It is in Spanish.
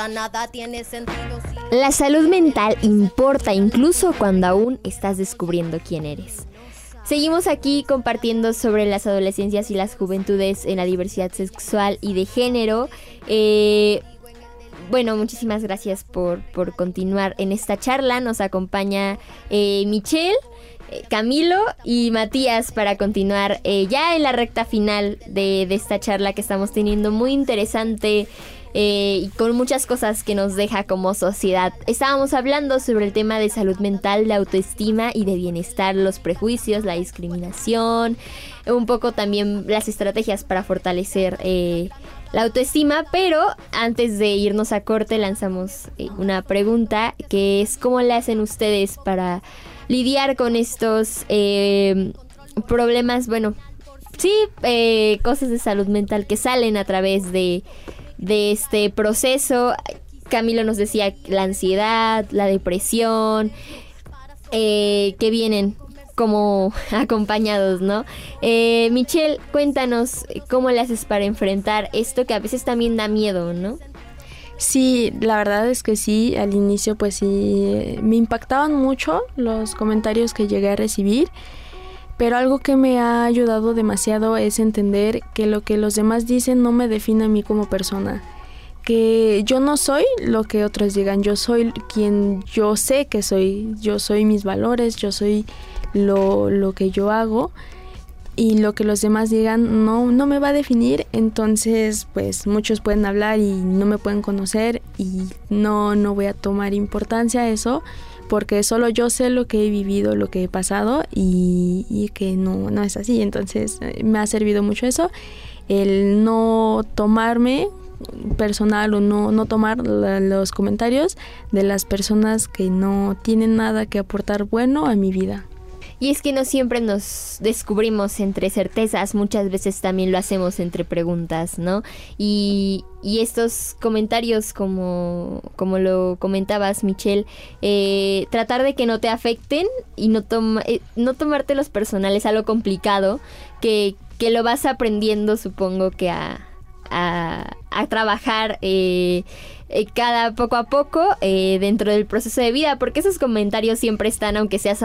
Nada tiene sentido. La salud mental importa incluso cuando aún estás descubriendo quién eres. Seguimos aquí compartiendo sobre las adolescencias y las juventudes en la diversidad sexual y de género. Bueno, muchísimas gracias por continuar en esta charla. Nos acompaña Michelle, Camilo y Matías para continuar ya en la recta final de esta charla que estamos teniendo, muy interesante y con muchas cosas que nos deja como sociedad. Estábamos hablando sobre el tema de salud mental, de autoestima y de bienestar, los prejuicios, la discriminación, un poco también las estrategias para fortalecer la autoestima, pero antes de irnos a corte lanzamos una pregunta que es: ¿cómo le hacen ustedes para lidiar con estos problemas, bueno, sí, cosas de salud mental que salen a través de este proceso? Camilo nos decía la ansiedad, la depresión, que vienen como acompañados, ¿no? Michelle, cuéntanos cómo le haces para enfrentar esto que a veces también da miedo, ¿no? Sí, la verdad es que sí, al inicio pues sí, me impactaban mucho los comentarios que llegué a recibir, pero algo que me ha ayudado demasiado es entender que lo que los demás dicen no me define a mí como persona, que yo no soy lo que otros digan, yo soy quien yo sé que soy, yo soy mis valores, yo soy lo que yo hago. Y lo que los demás digan no me va a definir. Entonces pues muchos pueden hablar y no me pueden conocer, y no voy a tomar importancia a eso, porque solo yo sé lo que he vivido, lo que he pasado, y que no es así. Entonces me ha servido mucho eso, el no tomarme personal o no tomar los comentarios de las personas que no tienen nada que aportar bueno a mi vida. Y es que no siempre nos descubrimos entre certezas, muchas veces también lo hacemos entre preguntas, ¿no? Y estos comentarios, como lo comentabas, Michelle, tratar de que no te afecten y no tomártelos personales, algo complicado, que lo vas aprendiendo, supongo que a trabajar cada poco a poco dentro del proceso de vida, porque esos comentarios siempre están, aunque seas